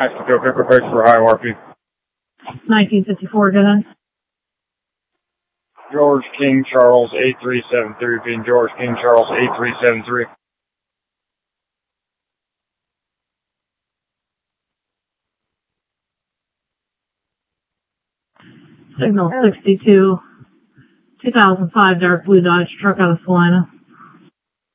Mexico, Pepper Bridge for high RP. 1954, go ahead. George King Charles 8373, being George King Charles 8373. Signal 62, 2005 dark blue Dodge truck out of Salina.